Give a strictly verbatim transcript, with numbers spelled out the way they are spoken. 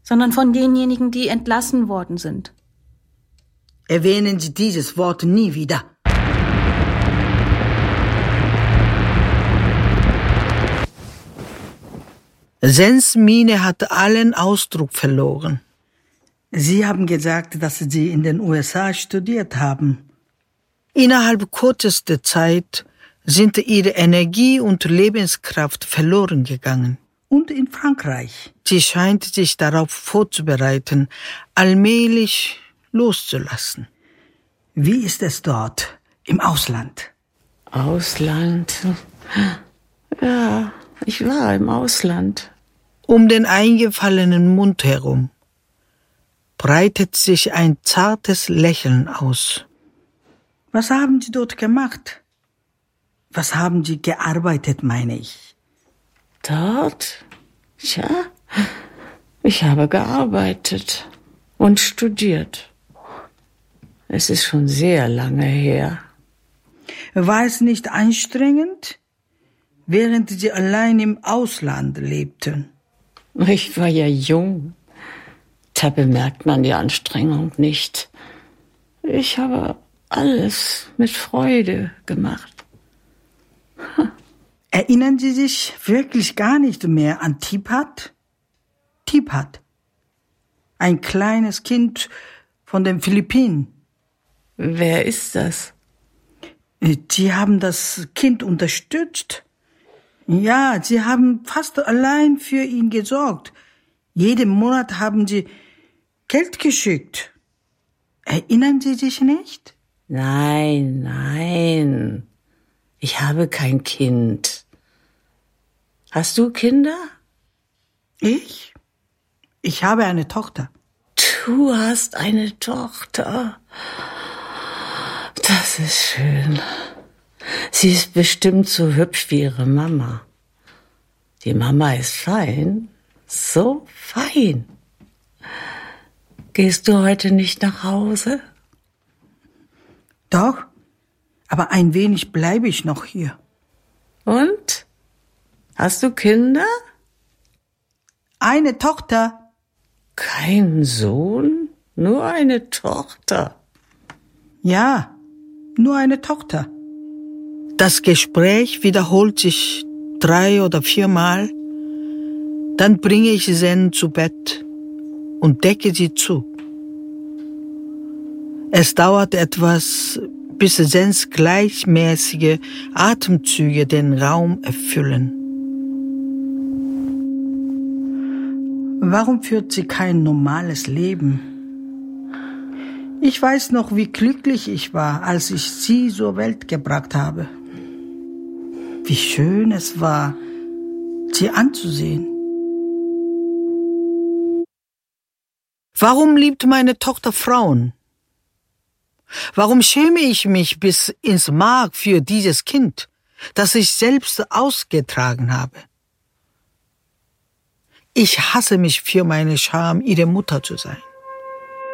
sondern von denjenigen, die entlassen worden sind. Erwähnen Sie dieses Wort nie wieder. Sens Miene hatte allen Ausdruck verloren. Sie haben gesagt, dass Sie in den U S A studiert haben. Innerhalb kürzester Zeit sind ihre Energie und Lebenskraft verloren gegangen. Und in Frankreich. Sie scheint sich darauf vorzubereiten, allmählich loszulassen. Wie ist es dort, im Ausland? Ausland? Ja, ich war im Ausland. Um den eingefallenen Mund herum breitet sich ein zartes Lächeln aus. Was haben Sie dort gemacht? Was haben Sie gearbeitet, meine ich? Dort? Tja, ich habe gearbeitet und studiert. Es ist schon sehr lange her. War es nicht anstrengend, während Sie allein im Ausland lebten? Ich war ja jung. Da bemerkt man die Anstrengung nicht. Ich habe alles mit Freude gemacht. Erinnern Sie sich wirklich gar nicht mehr an Tipat? Tipat, ein kleines Kind von den Philippinen. Wer ist das? Sie haben das Kind unterstützt. Ja, Sie haben fast allein für ihn gesorgt. Jeden Monat haben Sie Geld geschickt. Erinnern Sie sich nicht? Nein, nein. Ich habe kein Kind. Hast du Kinder? Ich? Ich habe eine Tochter. Du hast eine Tochter. Das ist schön. Sie ist bestimmt so hübsch wie ihre Mama. Die Mama ist fein, so fein. Gehst du heute nicht nach Hause? Doch, aber ein wenig bleibe ich noch hier. Und? Hast du Kinder? Eine Tochter. Kein Sohn, nur eine Tochter. Ja, nur eine Tochter. Das Gespräch wiederholt sich drei oder viermal. Dann bringe ich Sen zu Bett und decke sie zu. Es dauert etwas, bis Sens gleichmäßige Atemzüge den Raum erfüllen. Warum führt sie kein normales Leben? Ich weiß noch, wie glücklich ich war, als ich sie zur Welt gebracht habe. Wie schön es war, sie anzusehen. Warum liebt meine Tochter Frauen? Warum schäme ich mich bis ins Mark für dieses Kind, das ich selbst ausgetragen habe? Ich hasse mich für meine Scham, ihre Mutter zu sein.